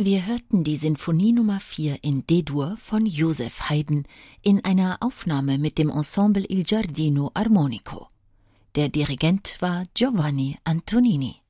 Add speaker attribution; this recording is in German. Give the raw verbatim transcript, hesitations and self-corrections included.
Speaker 1: Wir hörten die Sinfonie Nummer vier in D-Dur von Joseph Haydn in einer Aufnahme mit dem Ensemble Il Giardino Armonico. Der Dirigent war Giovanni Antonini.